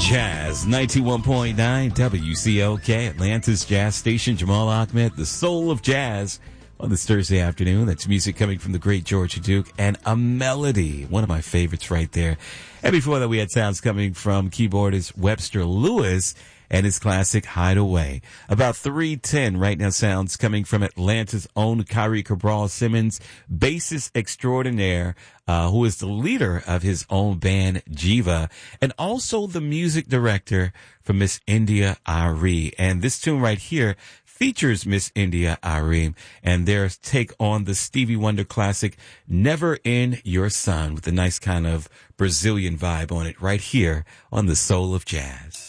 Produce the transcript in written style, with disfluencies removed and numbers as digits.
Jazz 91.9 WCOK, Atlanta's Jazz Station. Jamal Ahmed, the soul of jazz on this Thursday afternoon. That's music coming from the great Georgia Duke and a melody, one of my favorites right there. And before that, we had sounds coming from keyboardist Webster Lewis and his classic Hideaway. About 3:10 right now, sounds coming from Atlanta's own Kyrie Cabral Simmons, bassist extraordinaire, who is the leader of his own band, Jiva, and also the music director for Miss India Ari. And this tune right here features Miss India Ari and their take on the Stevie Wonder classic, Never in Your Sun, with a nice kind of Brazilian vibe on it right here on the Soul of Jazz.